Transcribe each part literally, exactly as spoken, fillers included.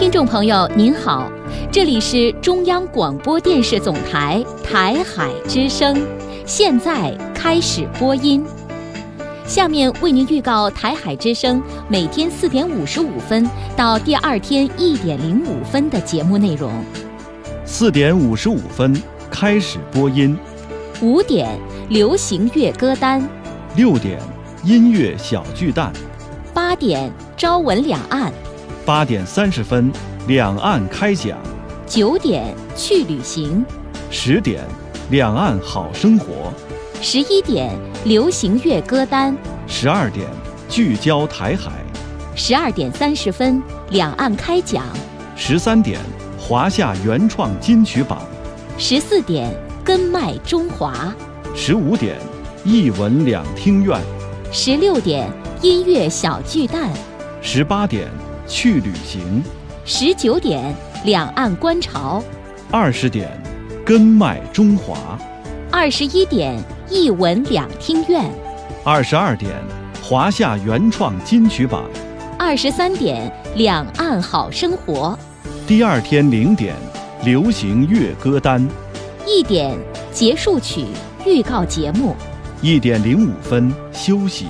听众朋友您好，这里是中央广播电视总台台海之声，现在开始播音。下面为您预告台海之声每天四点五十五分到第二天一点零五分的节目内容。 四点五十五分开始播音。 五点流行乐歌单。 六点音乐小巨蛋。 八点朝闻两岸。 八点三十分两岸开讲。 九点去旅行。 十点两岸好生活。 十一点流行乐歌单。 十二点聚焦台海。 十二点三十分两岸开讲。 十三点华夏原创金曲榜。 十四点根脉中华。 十五点艺文两厅院。 十六点音乐小巨蛋。 十八点去旅行。 十九点两岸观潮。 二十点根脉中华。 二十一点艺文两厅院。 二十二点华夏原创金曲榜。 二十三点两岸好生活。 第二天零点流行乐歌单。 一点结束曲预告节目。 一点零五分休息。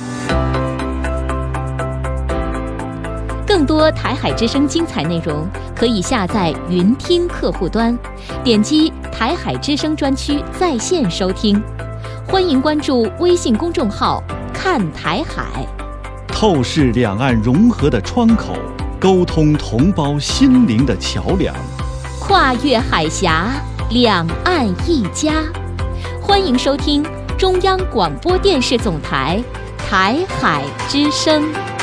更多台海之声精彩内容可以下载云听客户端，点击台海之声专区在线收听。欢迎关注微信公众号看台海， 透视两岸融合的窗口，沟通同胞心灵的桥梁， 跨越海峡，两岸一家。欢迎收听中央广播电视总台台海之声。